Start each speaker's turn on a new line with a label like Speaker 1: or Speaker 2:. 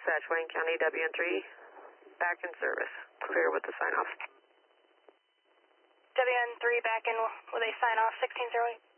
Speaker 1: dispatch, Wayne County, WN3, back in service. Clear with the sign-off.
Speaker 2: WN3 back in with a sign-off, 1608.